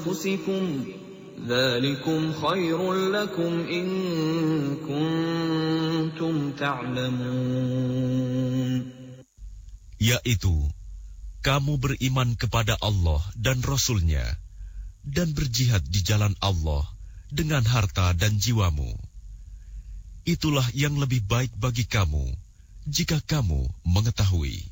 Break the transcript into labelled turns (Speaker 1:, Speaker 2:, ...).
Speaker 1: أنفسكم ذلكم خير لكم إن كنتم تعلمون.
Speaker 2: Yaitu, kamu beriman kepada Allah dan Rasul-Nya, dan berjihad di jalan Allah dengan harta dan jiwamu. Itulah yang lebih baik bagi kamu, jika kamu mengetahui.